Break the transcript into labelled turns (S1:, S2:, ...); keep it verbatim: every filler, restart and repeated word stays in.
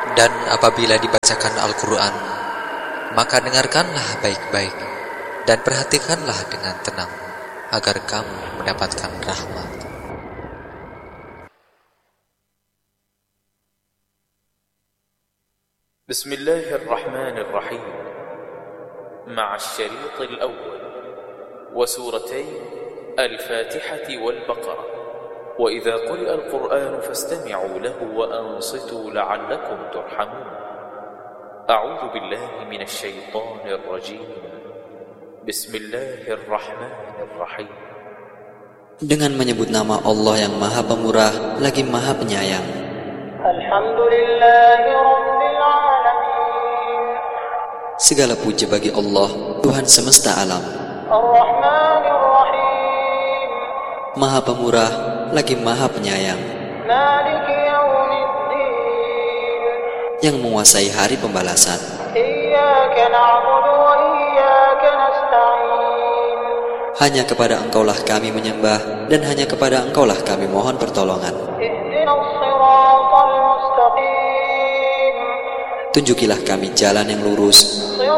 S1: Dan apabila dibacakan Al-Quran, maka dengarkanlah baik-baik dan perhatikanlah dengan tenang, agar kamu mendapatkan rahmat.
S2: Bismillahirrahmanirrahim. Ma'a asy-syariq al-awwal wa suratay al-Fatihah wal-Baqarah. Wa idza quri'a al-Qur'an fastami'u lahu wa ansitu la'allakum turhamun. A'udzu billahi minasy syaithanir rajim. Bismillahirrahmanirrahim.
S3: Dengan menyebut nama Allah yang Maha Pemurah lagi Maha Penyayang.
S4: Alhamdulillahi Rabbil Alamin.
S3: Segala puji bagi Allah, Tuhan semesta alam.
S4: Ar-Rahmanir Rahim.
S3: Maha Pemurah lagi Maha Penyayang,
S4: Maliki Yaumiddin.
S3: yang menguasai hari pembalasan.
S4: Iyyaka na'budu wa iyyaka nasta'in.
S3: Hanya kepada Engkaulah kami menyembah, dan hanya kepada Engkaulah kami mohon pertolongan.
S4: Ihdinas siratal mustaqim.
S3: Tunjukilah kami jalan yang lurus,